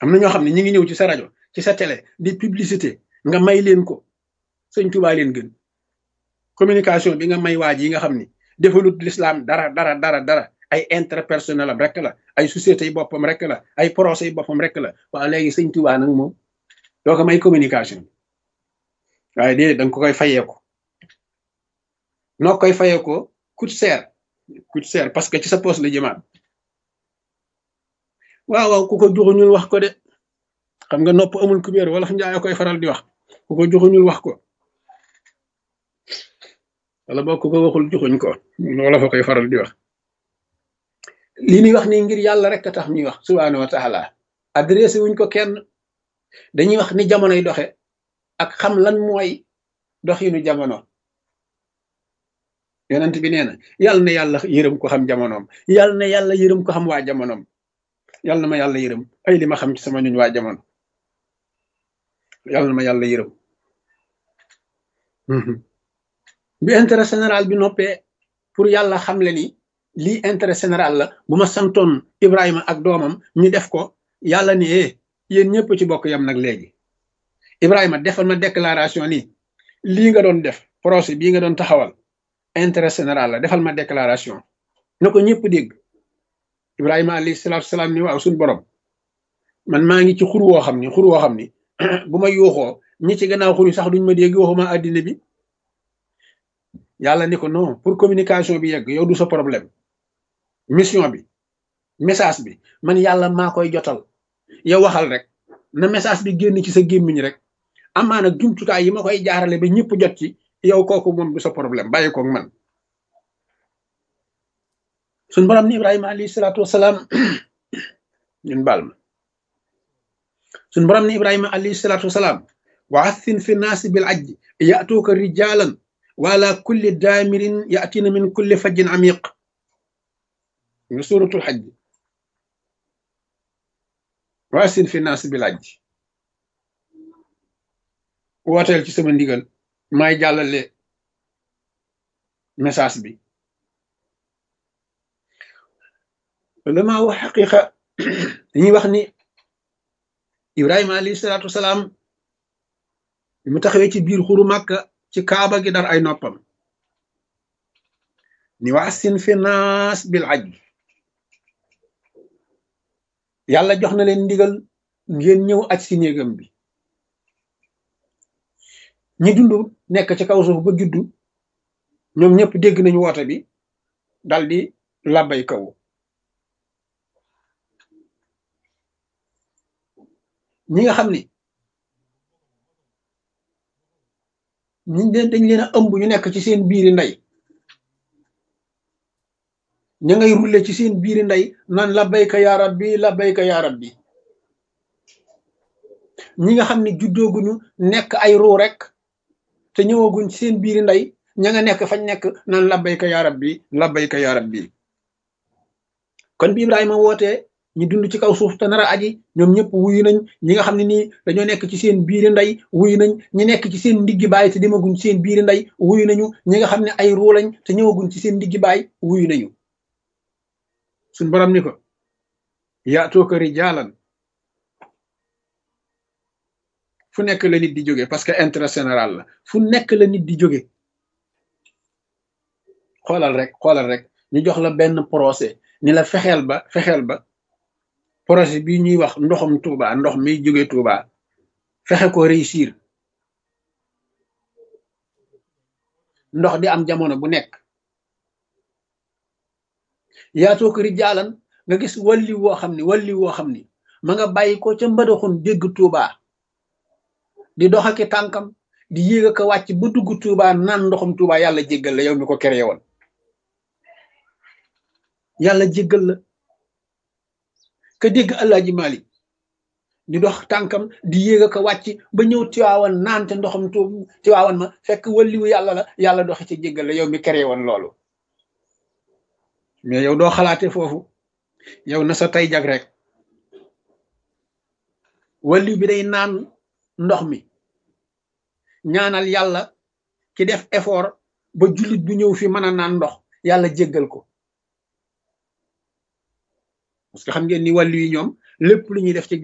am na ñoo xam ne ñi ngi ñëw ci sa rajo ci sa télé di publicité nga may leen ko sëñ Tuubaa leen gën communication bi nga may waaj yi nga xam ni defalut l'islam dara ay intérêt personnel am rek la ay sociétés yi boppam rek la ay procès yi boppam rek la waaw léegi sëñ Tuubaa nag moom doo ko may communication waaye déedéet da nga ko koy fayeeko noo koy fayeeko coûte cher parce que ci sa poche la jëmaat waaw ku ko joxuñul wax ko de xam nga nopp amul kubéer wala fi njaay koy faral di wax ku ko joxuñul wax ko wala boo ko waxul joxuñ ko wala fa koy faral di wax li ñuy wax ni ngir yàlla rek a tax ñuy wax subhaanahu wa taala adressé wuñ ko kenn dañuy wax ni jamonoy doxe ak xam lan mooy doxinu jamono yonent bi nee na yàlla na yàlla yërëm ko xam jamonoom yàlla na yàlla yërëm ko xam waa jamonoom yàlla na ma yàlla yërëm ay li ma xam ci sama ñuñ waa jamono yàlla na ma yàlla yërëm bi intérêt général bi noppee pour yàlla xam le ni lii intérêt général la bu ma santoon Ibrahima ak doomam ñu def ko yàlla ni yéen ñëpp ci bokk yam nag léegi Ibrahima defal ma déclaration ni lii nga doon def projet bii nga doon taxawal intérêt général la defal ma déclaration na ko ñëpp dégg Ibrahima alayhi salaatu salaam ni waaw suñ borom man maa ngi ci xur woo xam ni bu ma yuuxoo ñi ci gannaaw xur yi sax duñ ma dégg waxuma addina bi yàlla ni ko non pour communication bi yegg yow du sa problème mission bi message bi man yàlla maa koy jotal yow waxal rek na message bi génn ci sa gémmiñ rek amaana jumtukaay yi ma koy jaarale ba ñëpp jot ci yow kooku moom du sa problème bàyyi koog man suñ borom ni Ibrahima alayhi salaatu wasalaam ñun baal ma suñ borom ni Ibrahima alayhi salaatu wasalaam wa athin fi naasi bil ajji ya'tuuka rijaalan wala kulli daamirin ya'tina min kulli fajjin amiq nga suuratul xajj wa athin fi naasi bil ajji wooteel ci sama ndigal maay jàllale message bi lama wax xaqiqa dañuy wax ni Ibrahima alayhi salaatu wasalaam mu taxawee ci biir xuru Màkka ci kaaba gi dar ay noppam ni waasin fi naas bil ajj yàlla jox na leen ndigal ngeen ñëw aj si néegam bi ñi dund nekk ci kaw suuf ba juddu ñoom ñëpp dégg nañu woote bi dal di labbay kaw ñi nga xam ni dañ leen a ëmb ñu nekk ci seen biiri ndey ña ngay rulle ci seen biiri ndey naan labbayka yaa rabbi labbayka yaa rabbi ñi nga xam ne juddooguñu nekk ay ruu rek te ñëwaguñ ci seen biiri ndey ña nga nekk fañ nekk naan labbayka yaa rabbi labbayka yaa rabbi kon bi Ibrahima wootee ñi dund ci kaw suuf te nar a aji ñoom ñëpp wuyu nañ ñi nga xam ne nii dañoo nekk ci seen biiri ndey wuyu nañ ñi nekk ci seen ndiggi baay te demaguñ ci seen biiri ndey wuyu nañu ñi nga xam ne ay ruu lañ te ñëwaguñ ci seen ndiggi baay wuyu nañu suñ borom ni ko yaatuuka rijaalan fu nekk la nit di jóge parce que intérêt général la fu nekk la nit di jóge xoolal rek ñu jox la benn procès ni la fexeel ba projet bi ñuy wax ndoxum Touba ndox mi jóge Touba fexe ko réussir ndox di am jamono bu nekk yaatoo ko rijaalan nga gis walli woo xam ni ma nga bàyyi ko ca mbadaxun dégg Touba di dox ak tànkam di yéeg ak wàcc ba dugg Touba naan ndoxum Touba yàlla jéggal la yow mi ko créé woon yàlla jéggal la ka dégg Alaaji Maalik di dox tànkam di yéeg ak wàcc ba ñëw Tiwaawan naan te ndoxum Tiwaawan ma fekk walliwu yàlla la yàlla doxi ci jéggal la yow mi créé woon loolu mais yow doo xalaate foofu yow na sa tay jag rek walliw bi day naan ndox mi ñaanal yàlla ki def effort ba jullit bu ñëw fi mën a naan ndox yàlla jéggal ko parce que xam ngeen ni wàllu yi ñoom lépp lu ñuy def ci